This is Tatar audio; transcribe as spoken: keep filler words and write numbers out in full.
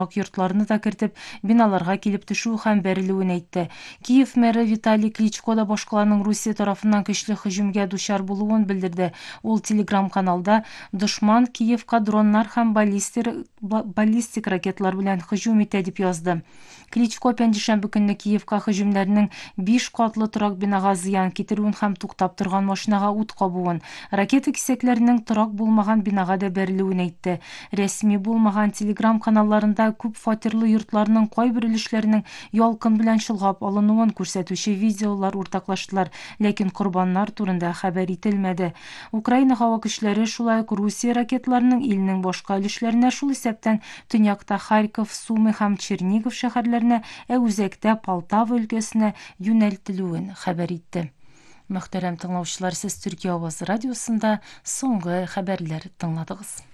йортларны да кертеп, биналарга килеп төшү һәм бәрелүен әйтте. Киев мэры Виталий Кличко да башкаларның Русия тарафыннан көчле һөҗүмгә дучар булуын белдерде. Ул телеграм-каналда дошман Киевка дроннар һәм баллистик ракетлар белән һөҗүм итә дип язды. Кличко пәнҗешәмбе көнне Киевка һөҗүмнәрнең биш катлы торак бинага зыян китерүен һәм туктап торган машинага ут кабуын, ракета кисәкләренең торак булмаган бинага да бәрелүен әйтте. Рәсми булмаган телеграм-каналларында күп фатирлы йортларның кайбер өлешләренең ялкын белән чолгап алынуын күрсәтүче видеолар уртаклаштылар, ләкин корбаннар турында хәбәр ителмәде. Украина һава көчләре шулай ук Русия ракетларының илнең башка өлешләренә, шул исәптән төньякта Харьков, Суми һәм Чернигов шәһәрләренә, ә үзәктә Полтава өлкәсенә юнәлтелүен хәбәр итте. Мөхтәрәм тыңлаучылар, сез Төркия авазы радиосында соңгы хәбәрләр тыңладыгыз.